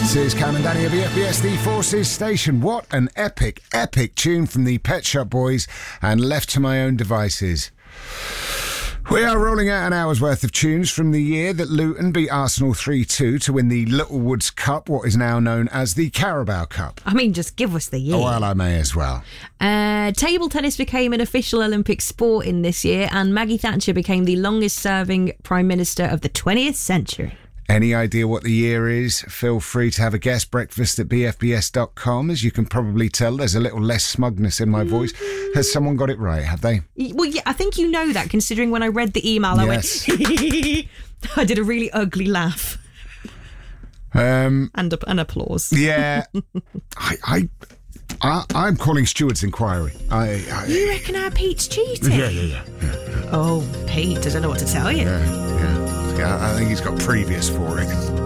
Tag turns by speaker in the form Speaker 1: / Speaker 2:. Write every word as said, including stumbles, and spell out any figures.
Speaker 1: This is Cam and Danny of the F B S, the Forces Station. What an epic, epic tune from the Pet Shop Boys, and left to my own devices. We are rolling out an hour's worth of tunes from the year that Luton beat Arsenal three two to win the Littlewoods Cup, what is now known as the Carabao Cup.
Speaker 2: I mean, just give us the year.
Speaker 1: Oh, well, I may as well.
Speaker 2: Uh, table tennis became an official Olympic sport in this year, and Maggie Thatcher became the longest-serving Prime Minister of the twentieth century.
Speaker 1: Any idea what the year is? Feel free to have a guess. Breakfast at b f b s dot com. As you can probably tell, there's a little less smugness in my voice. Has someone got it right, have they?
Speaker 2: Well, yeah, I think you know that, considering when I read the email,
Speaker 1: Yes.
Speaker 2: I went... I did a really ugly laugh.
Speaker 1: Um,
Speaker 2: and, and applause.
Speaker 1: Yeah. I, I, I, I'm calling Stuart's inquiry. I, I,
Speaker 2: You reckon our Pete's cheating?
Speaker 1: yeah, yeah, yeah, yeah, yeah.
Speaker 2: Oh, Pete, I don't know what to tell you.
Speaker 1: Yeah, yeah. Yeah, I think he's got previous for it.